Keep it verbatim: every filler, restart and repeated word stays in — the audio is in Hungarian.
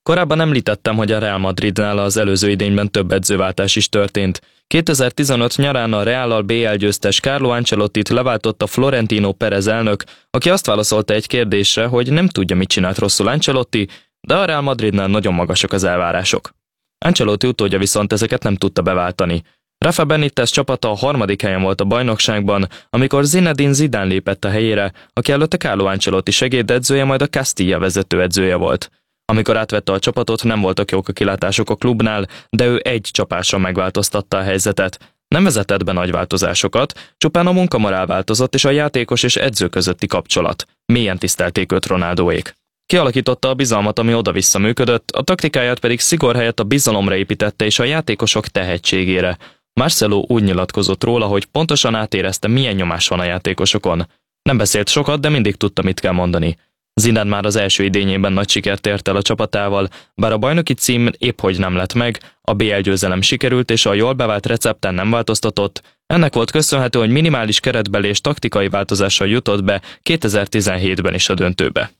Korábban említettem, hogy a Real Madridnál az előző idényben több edzőváltás is történt. kétezer-tizenöt nyarán a Reallal bé el győztes Carlo Ancelottit leváltotta Florentino Perez elnök, aki azt válaszolta egy kérdésre, hogy nem tudja, mit csinált rosszul Ancelotti, de a Real Madridnál nagyon magasak az elvárások. Ancelotti utódja viszont ezeket nem tudta beváltani. Rafa Benitez csapata a harmadik helyen volt a bajnokságban, amikor Zinedine Zidane lépett a helyére, aki előtte Carlo Ancelotti segédedzője, majd a Castilla vezetőedzője volt. Amikor átvette a csapatot, nem voltak jók a kilátások a klubnál, de ő egy csapásra megváltoztatta a helyzetet. Nem vezetett be nagy változásokat, csupán a munkamorál változott és a játékos és edző közötti kapcsolat. Mélyen tisztelték őt Ronaldóék. Kialakította a bizalmat, ami oda-vissza működött, a taktikáját pedig szigor helyett a bizalomra építette és a játékosok tehetségére. Marcelo úgy nyilatkozott róla, hogy pontosan átérezte, milyen nyomás van a játékosokon. Nem beszélt sokat, de mindig tudta, mit kell mondani. Zidane már az első idényében nagy sikert ért el a csapatával, bár a bajnoki cím épphogy nem lett meg, a bé el győzelem sikerült és a jól bevált recepten nem változtatott. Ennek volt köszönhető, hogy minimális keretbeli és taktikai változással jutott be kétezer-tizenhétben is a döntőbe.